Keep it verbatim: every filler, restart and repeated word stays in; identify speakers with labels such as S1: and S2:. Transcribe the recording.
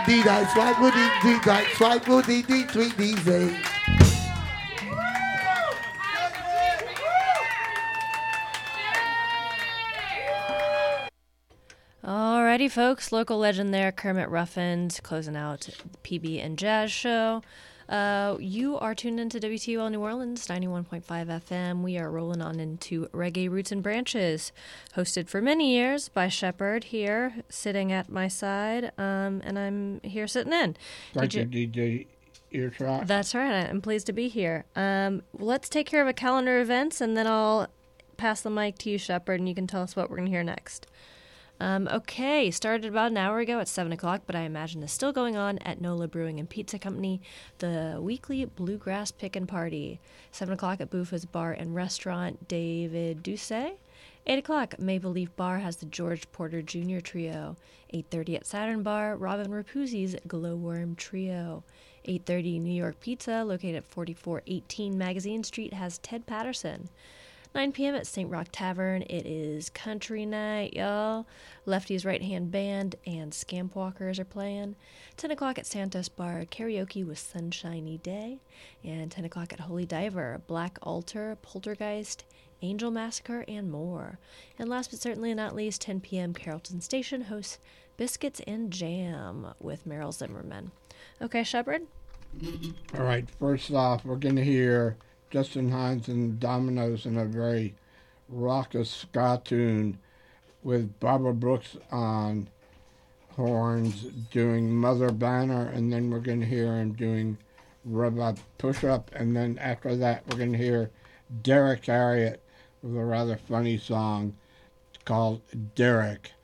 S1: D die, zwei Mo D D die, zwei Mo D D three D Z.
S2: Alrighty, folks. Local legend there, Kermit Ruffin, closing out the P B and Jazz show. Uh, you are tuned into W T U L New Orleans, ninety-one point five F M. We are rolling on into Reggae Roots and Branches, hosted for many years by Shepard here, sitting at my side, um, and I'm here sitting in.
S3: Thank you, D J Earshot.
S2: That's right. I'm pleased to be here. Um, let's take care of a calendar of events, and then I'll pass the mic to you, Shepard, and you can tell us what we're going to hear next. Um, okay, started about an hour ago at seven o'clock, but I imagine is still going on at Nola Brewing and Pizza Company, the weekly Bluegrass Pickin' Party. seven o'clock at Buffa's Bar and Restaurant, David Doucet. eight o'clock, Maple Leaf Bar has the George Porter Junior Trio. eight thirty at Saturn Bar, Robin Rapuzzi's Glowworm Trio. eight thirty, New York Pizza, located at forty-four eighteen Magazine Street, has Ted Patterson. nine p.m. at Saint Rock Tavern, it is country night, y'all. Lefty's Right Hand Band and Scampwalkers are playing. ten o'clock at Santos Bar, karaoke with Sunshiny Day. And ten o'clock at Holy Diver, Black Altar, Poltergeist, Angel Massacre, and more. And last but certainly not least, ten p.m. Carrollton Station hosts Biscuits and Jam with Meryl Zimmerman. Okay, Shepard?
S3: All right, first off, we're going to hear Justin Hines and Dominoes in a very raucous ska tune with Barbara Brooks on horns doing Mother Banner, and then we're going to hear him doing Robot Push Up, and then after that we're going to hear Derek Harriott with a rather funny song called Derek.